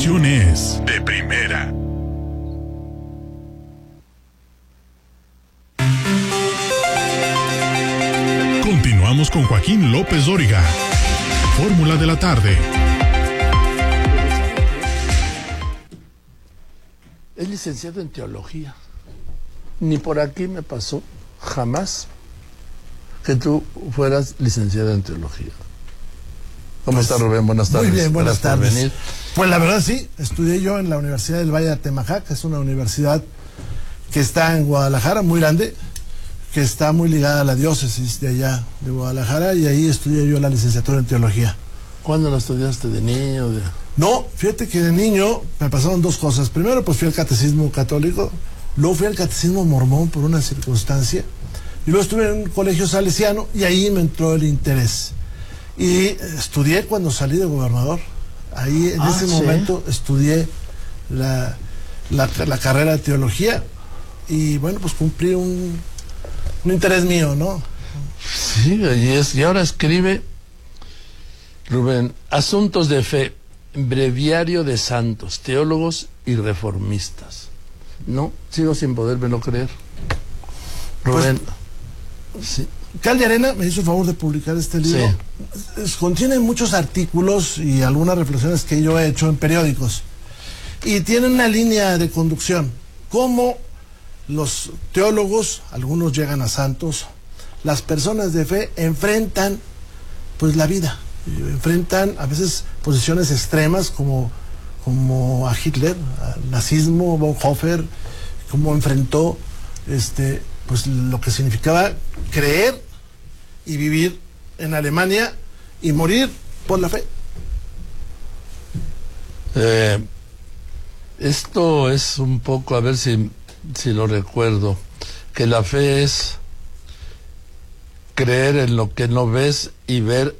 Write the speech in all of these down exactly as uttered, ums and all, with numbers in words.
información es de primera. Continuamos con Joaquín López Dóriga. Fórmula de la tarde. Es licenciado en teología. Ni por aquí me pasó jamás que tú fueras licenciado en teología. ¿Cómo pues, estás, Rubén? Buenas tardes. Muy bien, buenas tardes. Pues la verdad sí, estudié yo en la Universidad del Valle de Atemajac, que es una universidad que está en Guadalajara, muy grande, que está muy ligada a la diócesis de allá de Guadalajara, y ahí estudié yo la licenciatura en teología. ¿Cuándo la estudiaste? ¿De niño? De... No, fíjate que de niño me pasaron dos cosas. Primero, pues fui al catecismo católico, luego fui al catecismo mormón por una circunstancia, y luego estuve en un colegio salesiano y ahí me entró el interés. Y estudié cuando salí de gobernador. Ahí en ah, ese ¿sí? momento estudié la, la, la carrera de teología y bueno, pues cumplí un, un interés mío, ¿no? Sí, y, es, y ahora escribe, Rubén, Asuntos de Fe, Breviario de Santos, Teólogos y Reformistas. No, sigo sin podérmelo creer. Rubén, pues, sí. Cal de Arena me hizo el favor de publicar este libro. Sí. Contiene muchos artículos y algunas reflexiones que yo he hecho en periódicos. Y tiene una línea de conducción. Cómo los teólogos, algunos llegan a santos, las personas de fe enfrentan pues la vida. Enfrentan a veces posiciones extremas como, como a Hitler, al nazismo, Bonhoeffer, cómo enfrentó este... pues lo que significaba creer y vivir en Alemania y morir por la fe. Eh, esto es un poco, a ver si, si lo recuerdo, que la fe es creer en lo que no ves y ver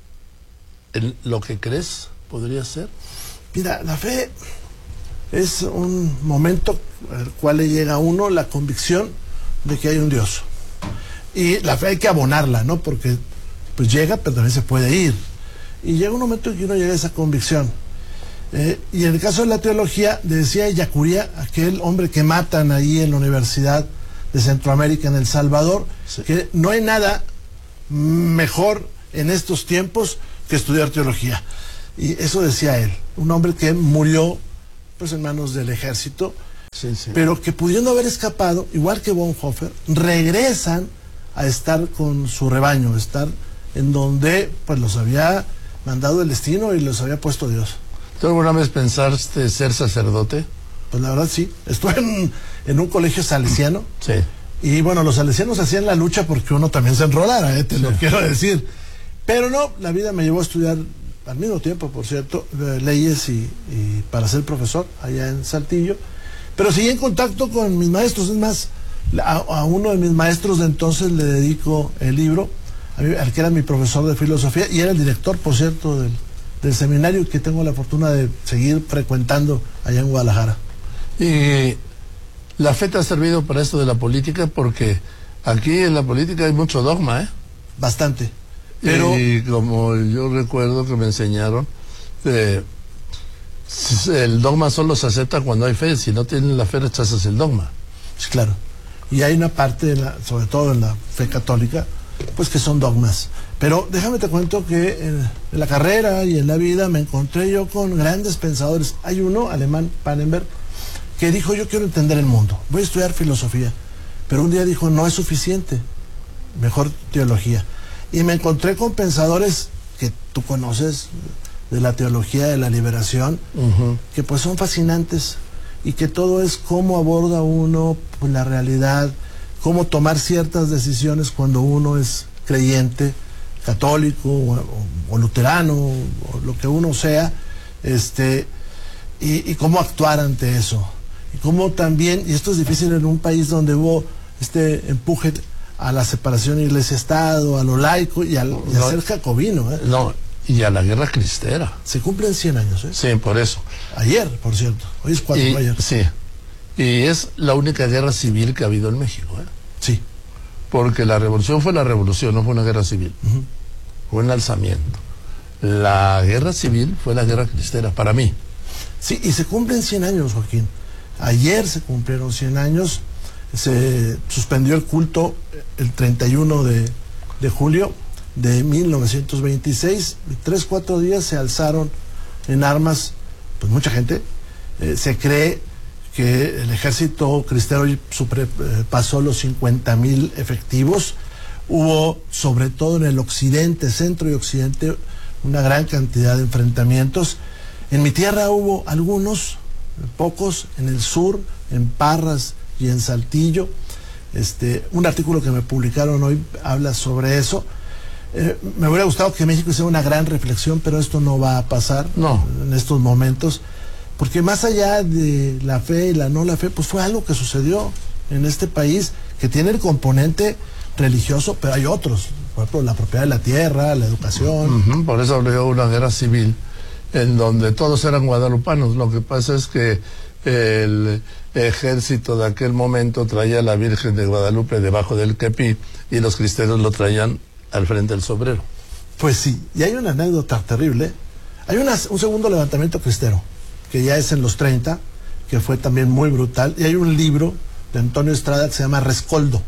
en lo que crees, ¿podría ser? Mira, la fe es un momento al cual le llega a uno la convicción de que hay un Dios, y la fe hay que abonarla, ¿no? Porque pues llega, pero también se puede ir, y llega un momento en que uno llega a esa convicción. Eh, y en el caso de la teología, decía Yacuría, aquel hombre que matan ahí en la Universidad de Centroamérica en El Salvador, sí, que no hay nada mejor en estos tiempos que estudiar teología, y eso decía él, un hombre que murió pues en manos del ejército. Sí, sí. Pero que pudiendo haber escapado, igual que Bonhoeffer, regresan a estar con su rebaño, estar en donde pues los había mandado el destino y los había puesto Dios. ¿Tú alguna vez pensaste ser sacerdote? Pues la verdad sí, estuve en, en un colegio salesiano. Sí. Y bueno, los salesianos hacían la lucha porque uno también se enrolara, ¿eh? Te sí. lo quiero decir. Pero no, la vida me llevó a estudiar al mismo tiempo, por cierto, leyes y, y para ser profesor allá en Saltillo. Pero seguí en contacto con mis maestros. Es más, a, a uno de mis maestros de entonces le dedico el libro, a mí, al que era mi profesor de filosofía, y era el director, por cierto, del, del seminario que tengo la fortuna de seguir frecuentando allá en Guadalajara. Y la fe te ha servido para esto de la política, porque aquí en la política hay mucho dogma, ¿eh? Bastante. Pero... Y como yo recuerdo que me enseñaron, eh, el dogma solo se acepta cuando hay fe. Si no tienes la fe, rechazas el dogma. Sí, claro. Y hay una parte, de la, sobre todo en la fe católica, pues que son dogmas. Pero déjame te cuento que en, en la carrera y en la vida me encontré yo con grandes pensadores. Hay uno, alemán, Pannenberg, que dijo: yo quiero entender el mundo, voy a estudiar filosofía. Pero un día dijo: no es suficiente, mejor teología. Y me encontré con pensadores que tú conoces, de la teología de la liberación, uh-huh, que pues son fascinantes, y que todo es cómo aborda uno pues, la realidad, cómo tomar ciertas decisiones cuando uno es creyente, católico o, o, o luterano, o, o lo que uno sea, este, y, y cómo actuar ante eso, y cómo también, y esto es difícil en un país donde hubo este empuje a la separación iglesia-estado, a lo laico y, al, y a no, ser jacobino, ¿eh? No, y a la guerra cristera. Se cumplen cien años, ¿eh? Sí, por eso. Ayer, por cierto. Hoy es cuatro, y, ayer. Sí. Y es la única guerra civil que ha habido en México, ¿eh? Sí. Porque la revolución fue la revolución, no fue una guerra civil. Uh-huh. Fue un alzamiento. La guerra civil fue la guerra cristera, para mí. Sí, y se cumplen cien años, Joaquín. Ayer se cumplieron cien años, se suspendió el culto el treinta y uno de, de julio de mil novecientos veintiséis, y tres, cuatro días se alzaron en armas, pues mucha gente. Eh, se cree que el ejército cristero pasó los cincuenta mil efectivos. Hubo, sobre todo en el occidente, centro y occidente, una gran cantidad de enfrentamientos. En mi tierra hubo algunos, pocos, en el sur, en Parras y en Saltillo. Este, un artículo que me publicaron hoy habla sobre eso. Eh, me hubiera gustado que México hiciera una gran reflexión, pero esto no va a pasar no. en estos momentos, porque más allá de la fe y la no la fe, pues fue algo que sucedió en este país que tiene el componente religioso, pero hay otros, por ejemplo, la propiedad de la tierra, la educación. Uh-huh, por eso habló una guerra civil en donde todos eran guadalupanos. Lo que pasa es que el ejército de aquel momento traía a la Virgen de Guadalupe debajo del kepi y los cristeros lo traían al frente del sombrero. Pues sí, y hay una anécdota terrible. Hay una, un segundo levantamiento cristero, que ya es en los treinta, que fue también muy brutal, y hay un libro de Antonio Estrada que se llama Rescoldo.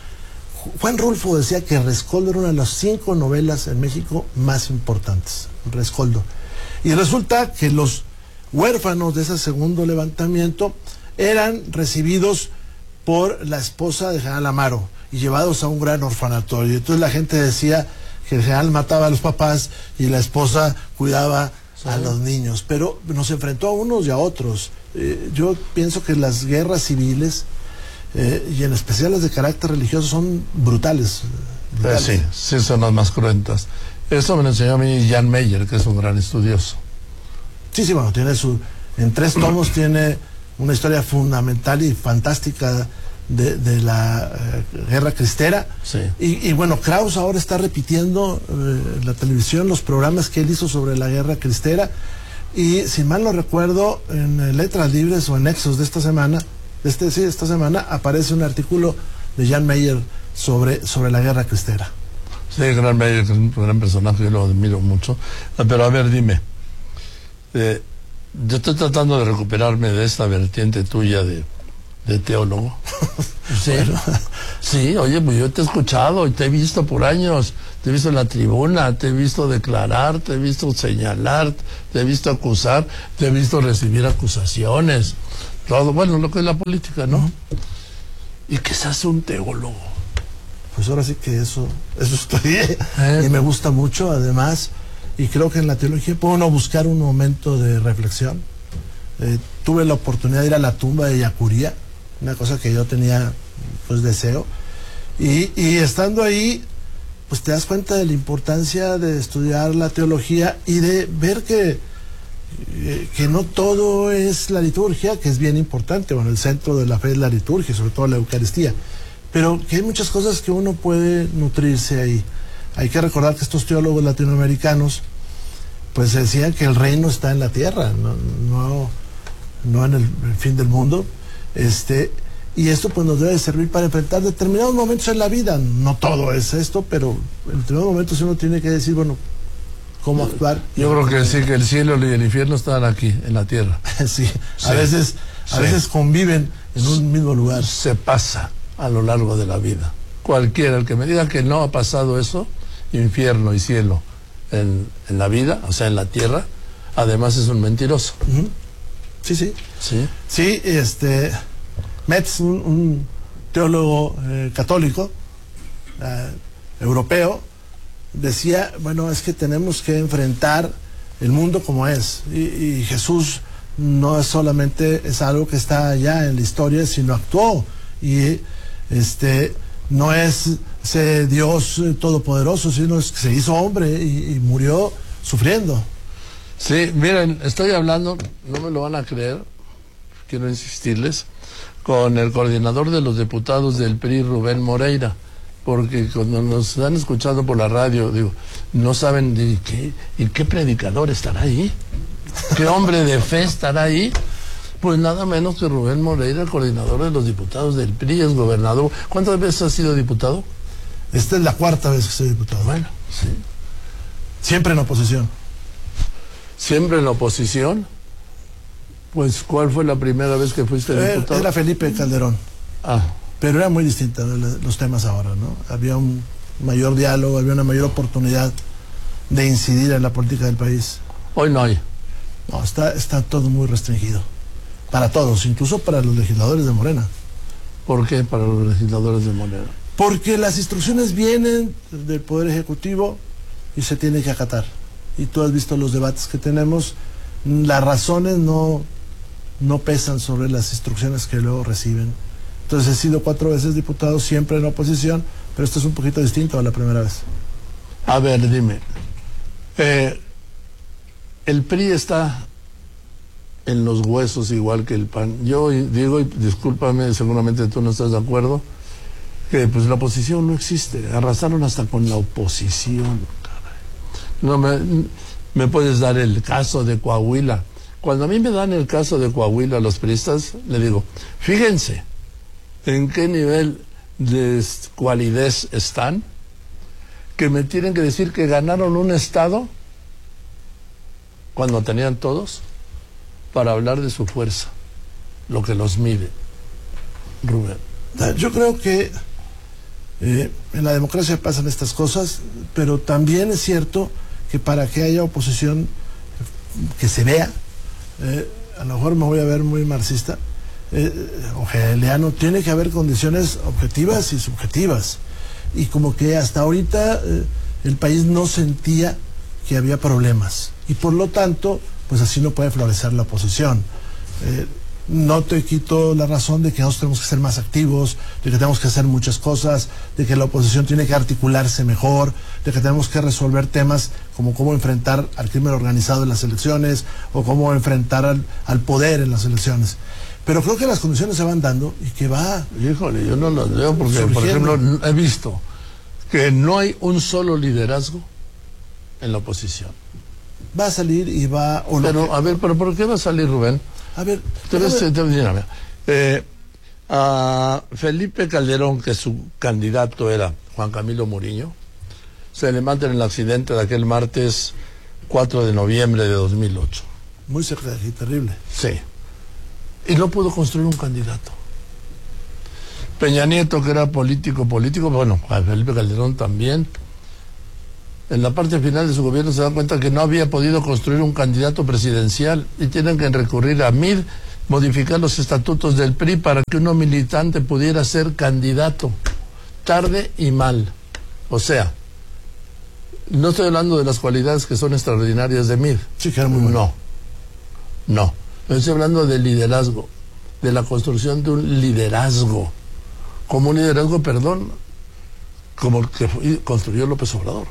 Juan Rulfo decía que Rescoldo era una de las cinco novelas en México más importantes, Rescoldo. Y resulta que los huérfanos de ese segundo levantamiento eran recibidos por la esposa de General Amaro y llevados a un gran orfanatorio. Entonces la gente decía que el general mataba a los papás y la esposa cuidaba sí. a los niños, pero nos enfrentó a unos y a otros. Eh, yo pienso que las guerras civiles, eh, y en especial las de carácter religioso, son brutales. brutales. Eh, sí, sí son las más cruentas. Eso me lo enseñó a mí Jan Meyer, que es un gran estudioso. Sí, sí, bueno, tiene su... En tres tomos tiene una historia fundamental y fantástica de, de la eh, guerra cristera. Sí. Y, y bueno, Krauss ahora está repitiendo eh, en la televisión los programas que él hizo sobre la guerra cristera. Y si mal no recuerdo, en eh, Letras Libres o en Nexos de esta semana, de este, sí, esta semana, aparece un artículo de Jan Meyer sobre, sobre la guerra cristera. Sí, Gran Meyer, que es un gran personaje, yo lo admiro mucho. Pero a ver, dime. Eh, yo estoy tratando de recuperarme de esta vertiente tuya de, de teólogo. Sí, bueno. Sí, oye, pues yo te he escuchado y te he visto por años, te he visto en la tribuna, te he visto declarar, te he visto señalar, te he visto acusar, te he visto recibir acusaciones, todo, bueno, lo que es la política, ¿no? ¿Y qué se hace un teólogo? Pues ahora sí que eso, eso estudié ¿Eh? y me gusta mucho, además. Y creo que en la teología puede uno buscar un momento de reflexión. Eh, tuve la oportunidad de ir a la tumba de Yacuría, una cosa que yo tenía pues deseo. Y, y estando ahí, pues te das cuenta de la importancia de estudiar la teología y de ver que, eh, que no todo es la liturgia, que es bien importante. Bueno, el centro de la fe es la liturgia, sobre todo la Eucaristía. Pero que hay muchas cosas que uno puede nutrirse ahí. Hay que recordar que estos teólogos latinoamericanos pues decían que el reino está en la tierra, no, no, no en el, el fin del mundo. Este, y esto pues nos debe servir para enfrentar determinados momentos en la vida. No todo es esto, pero en determinados momentos uno tiene que decir, bueno, cómo actuar. Yo creo que sí, que el cielo y el infierno están aquí, en la tierra. Sí, sí, a veces, a sí. veces conviven en un mismo lugar. Se pasa a lo largo de la vida. Cualquiera, el que me diga que no ha pasado eso, infierno y cielo en, en la vida, o sea, en la tierra, además es un mentiroso. Uh-huh. Sí, sí. Sí, sí este, Metz, un, un teólogo eh, católico, eh, europeo, decía, bueno, es que tenemos que enfrentar el mundo como es, y, y Jesús no es solamente es algo que está allá en la historia, sino actuó, y este no es ese Dios todopoderoso, sino es que se hizo hombre y, y murió sufriendo. Sí, miren, estoy hablando, no me lo van a creer, quiero insistirles, con el coordinador de los diputados del P R I, Rubén Moreira, porque cuando nos han escuchado por la radio, digo, no saben de qué, y qué predicador estará ahí, qué hombre de fe estará ahí. Pues nada menos que Rubén Moreira, el coordinador de los diputados del P R I, es gobernador. ¿Cuántas veces has sido diputado? Esta es la cuarta vez que soy diputado. Bueno, sí. Siempre en oposición. Siempre en la oposición. Pues, ¿cuál fue la primera vez que fuiste Eh, diputado? Era Felipe Calderón. Ah, Pero era muy distinta los temas ahora, ¿no? Había un mayor diálogo, había una mayor oportunidad de incidir en la política del país. hoy no hay. No, está, está todo muy restringido. Para todos, incluso para los legisladores de Morena. ¿Por qué para los legisladores de Morena? Porque las instrucciones vienen del Poder Ejecutivo y se tiene que acatar. Y tú has visto los debates que tenemos, las razones no, no pesan sobre las instrucciones que luego reciben. Entonces he sido cuatro veces diputado, siempre en oposición, pero esto es un poquito distinto a la primera vez. A ver, dime. Eh, el P R I está en los huesos igual que el P A N. Yo digo, y discúlpame, seguramente tú no estás de acuerdo, que pues la oposición no existe. Arrasaron hasta con la oposición. Caray. No me, me puedes dar el caso de Coahuila. Cuando a mí me dan el caso de Coahuila los priistas, le digo, fíjense en qué nivel de cualidez están, que me tienen que decir que ganaron un estado cuando tenían todos, para hablar de su fuerza, lo que los mide. Rubén. Yo creo que eh, en la democracia pasan estas cosas, pero también es cierto que para que haya oposición que se vea, eh, a lo mejor me voy a ver muy marxista, eh, o hegeliano, tiene que haber condiciones objetivas y subjetivas. Y como que hasta ahorita eh, el país no sentía que había problemas. Y por lo tanto, pues así no puede florecer la oposición. Eh, no te quito la razón de que nosotros tenemos que ser más activos, de que tenemos que hacer muchas cosas, de que la oposición tiene que articularse mejor, de que tenemos que resolver temas como cómo enfrentar al crimen organizado en las elecciones o cómo enfrentar al, al poder en las elecciones. Pero creo que las condiciones se van dando y que va... Híjole, yo no las veo porque, surgiendo. Por ejemplo, he visto que no hay un solo liderazgo en la oposición. Va a salir y va... O pero, que... a ver, ¿pero por qué va a salir, Rubén? A ver... Te ves, te, te, eh, a Felipe Calderón, que su candidato era Juan Camilo Muriño, se le mata en el accidente de aquel martes cuatro de noviembre de dos mil ocho. Muy cerca y terrible. Sí. Y no pudo construir un candidato. Peña Nieto, que era político, político, bueno, a Felipe Calderón también, en la parte final de su gobierno se dan cuenta que no había podido construir un candidato presidencial y tienen que recurrir a M I D, modificar los estatutos del P R I para que uno militante pudiera ser candidato. Tarde y mal. O sea, no estoy hablando de las cualidades que son extraordinarias de M I D. Sí, que era muy bueno. No, no. Estoy hablando de liderazgo, de la construcción de un liderazgo. Como un liderazgo, perdón, como el que fue, construyó López Obrador.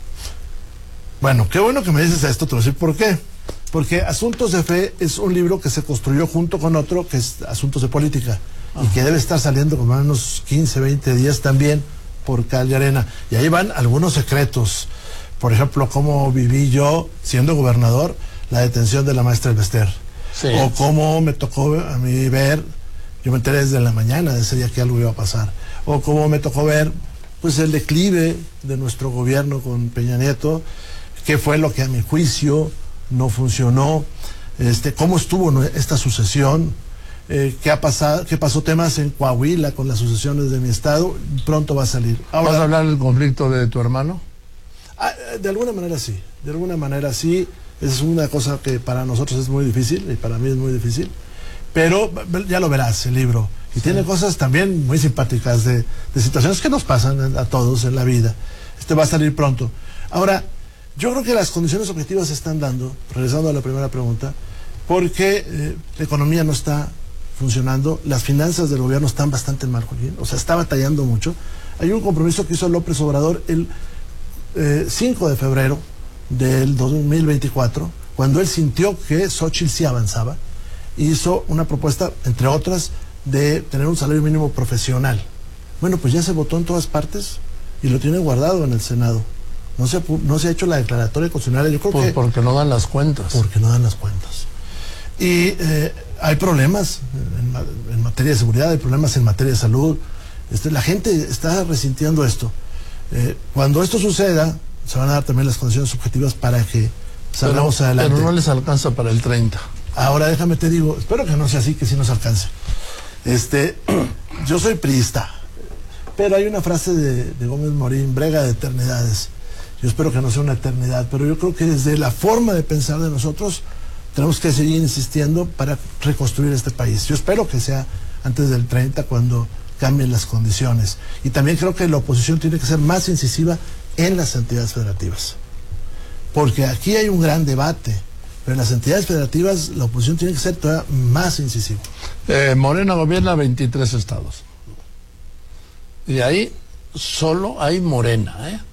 Bueno, qué bueno que me dices esto, te voy a decir por qué. Porque Asuntos de Fe es un libro que se construyó junto con otro, que es Asuntos de Política, ajá, y que debe estar saliendo como en unos quince, veinte días también por cal y arena. Y ahí van algunos secretos. Por ejemplo, cómo viví yo, siendo gobernador, la detención de la maestra Elvester. Sí. O cómo me tocó a mí ver, yo me enteré desde la mañana de ese día que algo iba a pasar. O cómo me tocó ver, pues, el declive de nuestro gobierno con Peña Nieto, qué fue lo que a mi juicio no funcionó, este, cómo estuvo esta sucesión, eh, qué ha pasado, qué pasó temas en Coahuila con las sucesiones de mi estado, pronto va a salir. Ahora, ¿vas a hablar del conflicto de tu hermano? Ah, de alguna manera sí, de alguna manera sí, es una cosa que para nosotros es muy difícil, y para mí es muy difícil, pero ya lo verás el libro, y sí, tiene cosas también muy simpáticas de, de situaciones que nos pasan a todos en la vida. Este va a salir pronto. Ahora, yo creo que las condiciones objetivas se están dando, regresando a la primera pregunta, porque eh, la economía no está funcionando, las finanzas del gobierno están bastante mal, Joaquín, o sea, está batallando mucho. Hay un compromiso que hizo López Obrador el eh, cinco de febrero del dos mil veinticuatro, cuando él sintió que Xóchitl sí avanzaba, hizo una propuesta, entre otras, de tener un salario mínimo profesional. Bueno, pues ya se votó en todas partes y lo tiene guardado en el Senado. No se, no se ha hecho la declaratoria constitucional. Yo creo Por, que porque no dan las cuentas. Porque no dan las cuentas. Y eh, hay problemas en, en materia de seguridad, hay problemas en materia de salud. Este, la gente está resintiendo esto. Eh, cuando esto suceda, se van a dar también las condiciones subjetivas para que salgamos pero, adelante. Pero no les alcanza para el treinta. Ahora déjame te digo, espero que no sea así, que sí nos alcance. Este, yo soy priista, pero hay una frase de, de Gómez Morín, brega de eternidades. Yo espero que no sea una eternidad, pero yo creo que desde la forma de pensar de nosotros tenemos que seguir insistiendo para reconstruir este país. Yo espero que sea antes del treinta, cuando cambien las condiciones. Y también creo que la oposición tiene que ser más incisiva en las entidades federativas. Porque aquí hay un gran debate, pero en las entidades federativas la oposición tiene que ser todavía más incisiva. Eh, Morena gobierna veintitrés estados. Y ahí solo hay Morena, ¿eh?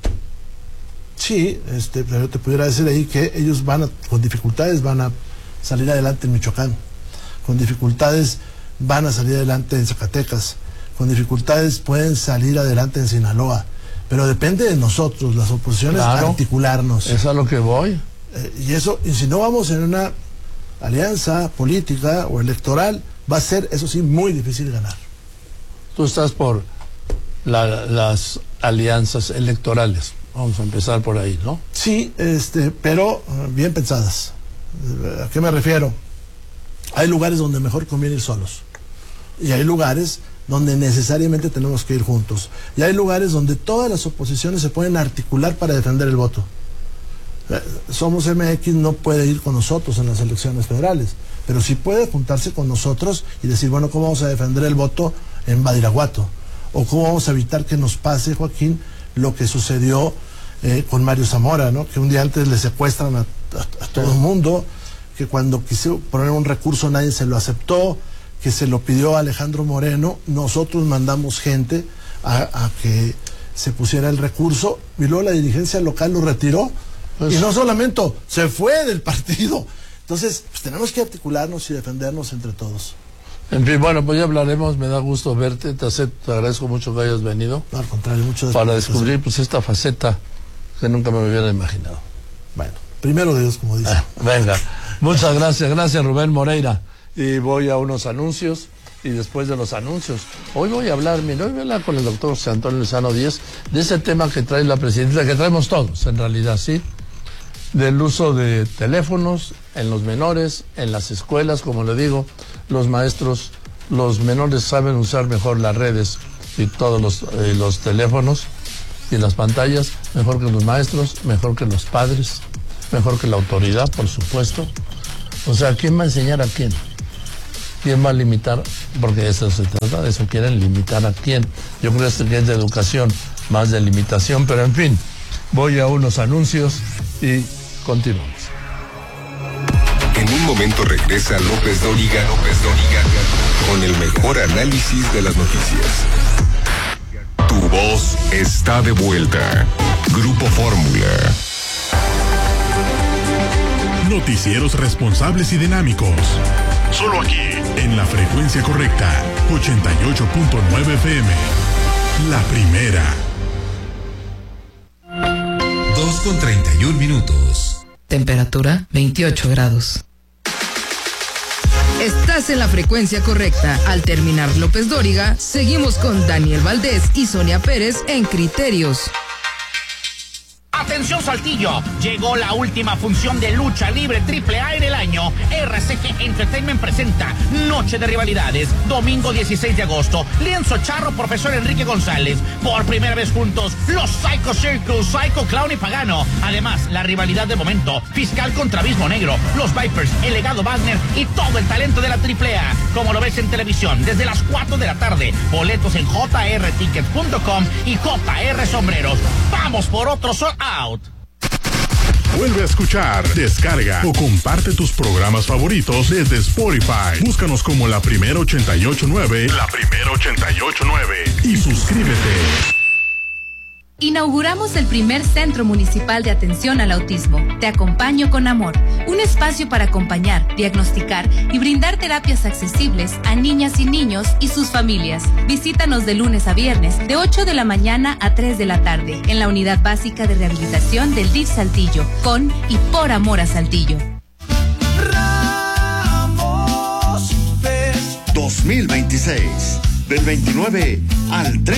Sí, este, pero yo te pudiera decir ahí que ellos van a, con dificultades van a salir adelante en Michoacán, con dificultades van a salir adelante en Zacatecas, con dificultades pueden salir adelante en Sinaloa, pero depende de nosotros, las oposiciones, claro, articularnos. Es a lo que voy. Eh, y eso, y si no vamos en una alianza política o electoral, va a ser, eso sí, muy difícil ganar. Tú estás por la, las alianzas electorales. Vamos a empezar por ahí, ¿no? Sí, este, pero bien pensadas. ¿A qué me refiero? Hay lugares donde mejor conviene ir solos. Y hay lugares donde necesariamente tenemos que ir juntos. Y hay lugares donde todas las oposiciones se pueden articular para defender el voto. Somos M X no puede ir con nosotros en las elecciones federales, pero sí puede juntarse con nosotros y decir, bueno, ¿cómo vamos a defender el voto en Badiraguato? O ¿cómo vamos a evitar que nos pase, Joaquín, lo que sucedió eh, con Mario Zamora, ¿no? Que un día antes le secuestran a, a, a todo el mundo, que cuando quiso poner un recurso nadie se lo aceptó, que se lo pidió a Alejandro Moreno, nosotros mandamos gente a, a que se pusiera el recurso y luego la dirigencia local lo retiró, pues, y no solamente se fue del partido. Entonces, pues tenemos que articularnos y defendernos entre todos. En fin, bueno, pues ya hablaremos, me da gusto verte, te, acepto, te agradezco mucho que hayas venido. No, al contrario, mucho para descubrir pues esta faceta que nunca me hubiera imaginado. Bueno, primero Dios, como dice. Ah, venga, muchas gracias, gracias Rubén Moreira. Y voy a unos anuncios, y después de los anuncios, hoy voy a hablar, mira, hoy voy a hablar con el doctor José Antonio Lozano Díez, de ese tema que trae la presidenta, que traemos todos, en realidad, ¿sí? Del uso de teléfonos en los menores, en las escuelas, como le digo, los maestros, los menores saben usar mejor las redes y todos los, eh, los teléfonos y las pantallas, mejor que los maestros, mejor que los padres, mejor que la autoridad, por supuesto. O sea, ¿quién va a enseñar a quién? ¿Quién va a limitar? Porque de eso se trata, de eso quieren limitar a quién. Yo creo que es de educación, más de limitación, pero en fin, voy a unos anuncios y continuamos. En un momento regresa López Dóriga, López Dóriga, con el mejor análisis de las noticias. Tu voz está de vuelta. Grupo Fórmula. Noticieros responsables y dinámicos. Solo aquí, en la frecuencia correcta, ochenta y ocho punto nueve F M. La primera. dos con treinta y un minutos. Temperatura veintiocho grados. Estás en la frecuencia correcta. Al terminar López Dóriga, seguimos con Daniel Valdés y Sonia Pérez en Criterios. Atención Saltillo, llegó la última función de lucha libre triple A en el año. R C G Entertainment presenta Noche de Rivalidades, domingo dieciséis de agosto. Lienzo Charro, Profesor Enrique González. Por primera vez juntos, los Psycho Circus, Psycho Clown y Pagano. Además, la rivalidad de momento, Fiscal contra Abismo Negro, los Vipers, el legado Wagner y todo el talento de la triple A. Como lo ves en televisión, desde las cuatro de la tarde. Boletos en j r tickets punto com y J R Sombreros. Vamos por otro sold out. Vuelve a escuchar, descarga o comparte tus programas favoritos desde Spotify. Búscanos como La Primera ochenta y ocho punto nueve, La Primera ochenta y ocho punto nueve y suscríbete. Inauguramos el primer Centro Municipal de Atención al Autismo. Te acompaño con amor. Un espacio para acompañar, diagnosticar y brindar terapias accesibles a niñas y niños y sus familias. Visítanos de lunes a viernes, de ocho de la mañana a tres de la tarde, en la Unidad Básica de Rehabilitación del D I F Saltillo, con y por amor a Saltillo. Ramos Fest dos mil veintiséis, del veintinueve al treinta.